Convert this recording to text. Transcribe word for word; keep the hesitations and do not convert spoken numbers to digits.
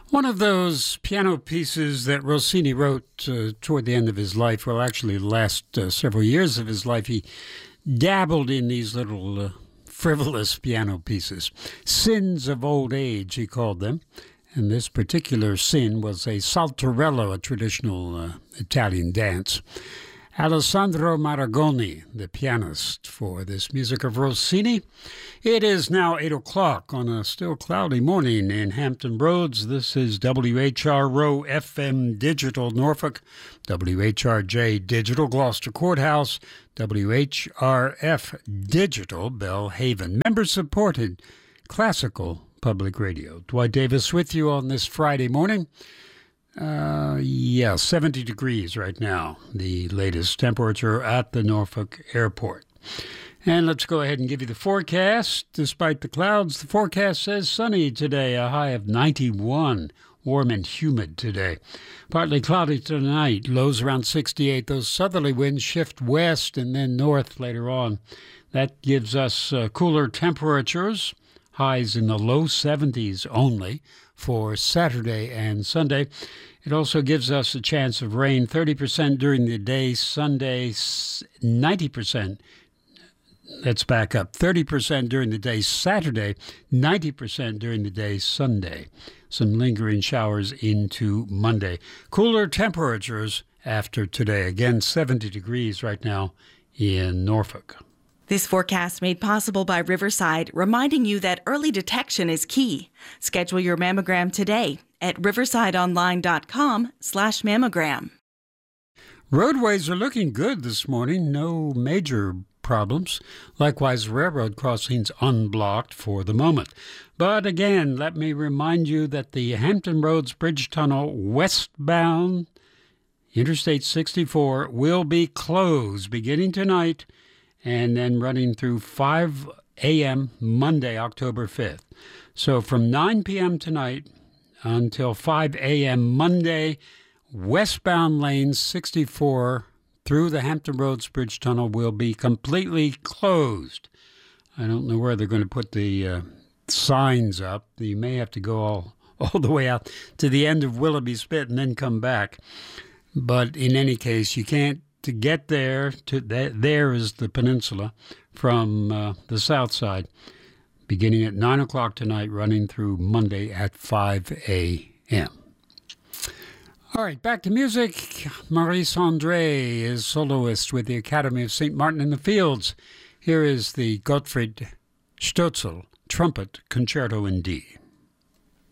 One of those piano pieces that Rossini wrote uh, toward the end of his life, well, actually, the last uh, several years of his life, he dabbled in these little uh, frivolous piano pieces. Sins of old age, he called them. And this particular sin was a saltarello, a traditional uh, Italian dance. Alessandro Maragoni, the pianist for this music of Rossini. It is now eight o'clock on a still cloudy morning in Hampton Roads. This is W H R O F M Digital Norfolk, W H R J Digital Gloucester Courthouse, W H R F Digital Bellhaven. Member-supported classical public radio. Dwight Davis with you on this Friday morning. Uh, yeah, seventy degrees right now, the latest temperature at the Norfolk Airport. And let's go ahead and give you the forecast. Despite the clouds, the forecast says sunny today, a high of ninety-one, warm and humid today. Partly cloudy tonight, lows around sixty-eight. Those southerly winds shift west and then north later on. That gives us uh, cooler temperatures, highs in the low seventies only for Saturday and Sunday. It also gives us a chance of rain, thirty percent during the day, Sunday, ninety percent. Let's back up, thirty percent during the day, Saturday, ninety percent during the day, Sunday. Some lingering showers into Monday. Cooler temperatures after today. Again, seventy degrees right now in Norfolk. This forecast made possible by Riverside, reminding you that early detection is key. Schedule your mammogram today at riversideonline.com slash mammogram. Roadways are looking good this morning. No major problems. Likewise, railroad crossings unblocked for the moment. But again, let me remind you that the Hampton Roads Bridge Tunnel westbound Interstate sixty-four will be closed beginning tonight and then running through five a.m. Monday, October fifth. So from nine p.m. tonight until five a.m. Monday, westbound lanes sixty-four through the Hampton Roads Bridge Tunnel will be completely closed. I don't know where they're going to put the uh, signs up. You may have to go all, all the way out to the end of Willoughby Spit and then come back. But in any case, you can't to get there, to that, there is the peninsula from uh, the south side, beginning at nine o'clock tonight, running through Monday at five a.m. All right, back to music. Maurice Andre is soloist with the Academy of Saint Martin in the Fields. Here is the Gottfried Stotzel Trumpet Concerto in D.